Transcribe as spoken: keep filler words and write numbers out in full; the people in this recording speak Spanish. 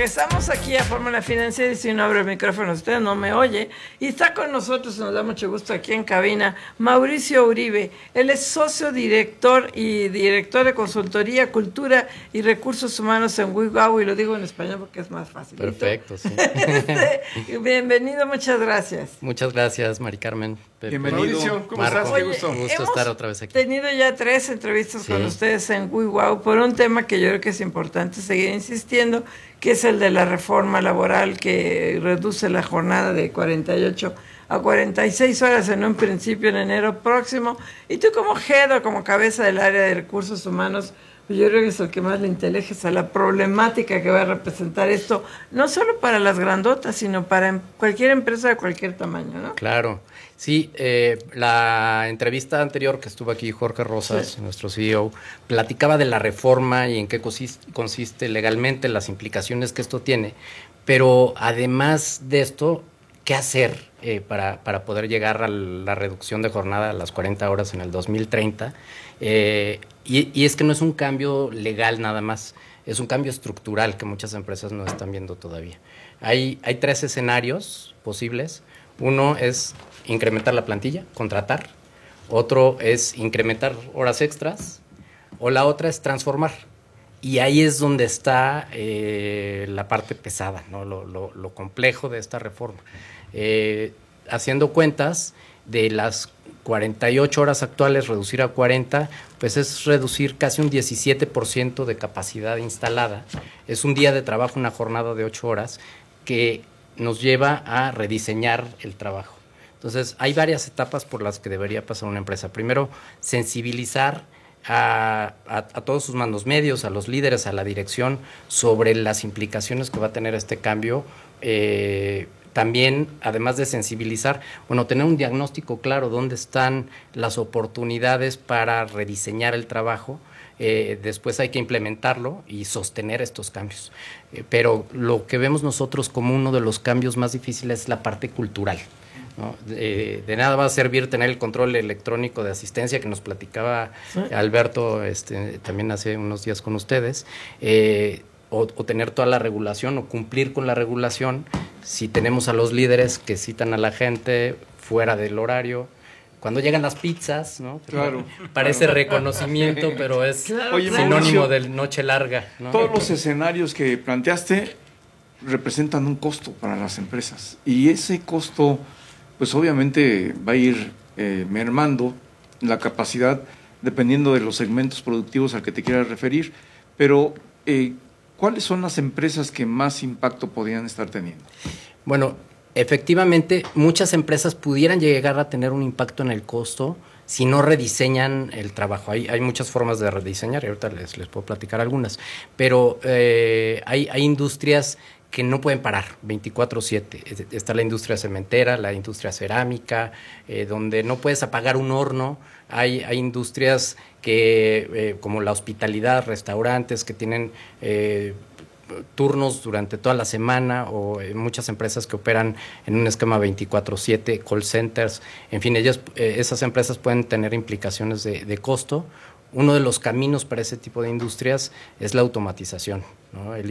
Regresamos aquí a Fórmula Financiera y si no abre el micrófono usted no me oye. Y está con nosotros, nos da mucho gusto aquí en cabina, Mauricio Uribe. Él es socio director y director de consultoría, cultura y recursos humanos en WeGo, y lo digo en español porque es más fácil. Perfecto, sí. Este, bienvenido, muchas gracias. Muchas gracias, Mari Carmen. Pepe. Bienvenido. Mauricio, ¿cómo Marco, estás? Oye, Qué gusto. Un gusto estar otra vez aquí. Tenido ya tres entrevistas Sí. con ustedes en WeWow por un tema que yo creo que es importante seguir insistiendo, que es el de la reforma laboral que reduce la jornada de cuarenta y ocho a cuarenta y seis horas en un principio en enero próximo. Y tú como head o como cabeza del área de recursos humanos, pues yo creo que es el que más le interesa a la problemática que va a representar esto, no solo para las grandotas, sino para cualquier empresa de cualquier tamaño, ¿no? Claro. Sí, eh, la entrevista anterior que estuvo aquí Jorge Rosas, sí. nuestro C E O, platicaba de la reforma y en qué consiste, consiste legalmente, las implicaciones que esto tiene, pero además de esto, ¿qué hacer eh, para, para poder llegar a la reducción de jornada a las cuarenta horas en el dos mil treinta? Eh, y, y es que no es un cambio legal nada más, es un cambio estructural que muchas empresas no están viendo todavía. Hay, hay tres escenarios posibles. Uno es incrementar la plantilla, contratar. Otro es incrementar horas extras. O la otra es transformar. Y ahí es donde está eh, la parte pesada, ¿no? lo, lo, lo complejo de esta reforma. Eh, haciendo cuentas de las cuarenta y ocho horas actuales, reducir a cuarenta, pues es reducir casi un diecisiete por ciento de capacidad instalada. Es un día de trabajo, una jornada de ocho horas, que nos lleva a rediseñar el trabajo. Entonces, hay varias etapas por las que debería pasar una empresa. Primero, sensibilizar a, a, a todos sus mandos medios, a los líderes, a la dirección, sobre las implicaciones que va a tener este cambio. Eh, también, además de sensibilizar, bueno, tener un diagnóstico claro dónde están las oportunidades para rediseñar el trabajo. Eh, después hay que implementarlo y sostener estos cambios. Eh, pero lo que vemos nosotros como uno de los cambios más difíciles es la parte cultural, ¿no? De, de nada va a servir tener el control electrónico de asistencia que nos platicaba ¿Sí? Alberto este, también hace unos días con ustedes, eh, o, o tener toda la regulación o cumplir con la regulación si tenemos a los líderes que citan a la gente fuera del horario. Cuando llegan las pizzas, ¿no? Claro. Parece claro. reconocimiento, pero es claro, Oye, sinónimo Mauricio, de noche larga, ¿no? Todos los escenarios que planteaste representan un costo para las empresas. Y ese costo, pues obviamente va a ir eh, mermando la capacidad dependiendo de los segmentos productivos al que te quieras referir. Pero, eh, ¿cuáles son las empresas que más impacto podrían estar teniendo? Bueno, efectivamente, muchas empresas pudieran llegar a tener un impacto en el costo si no rediseñan el trabajo. Hay, hay muchas formas de rediseñar y ahorita les, les puedo platicar algunas, pero eh, hay, hay industrias que no pueden parar veinticuatro siete. Está la industria cementera, la industria cerámica, eh, donde no puedes apagar un horno. Hay, hay industrias que, eh, como la hospitalidad, restaurantes que tienen Eh, turnos durante toda la semana, o eh, muchas empresas que operan en un esquema veinticuatro siete, call centers, en fin, ellas, eh, esas empresas pueden tener implicaciones de, de costo. Uno de los caminos para ese tipo de industrias es la automatización, ¿no? El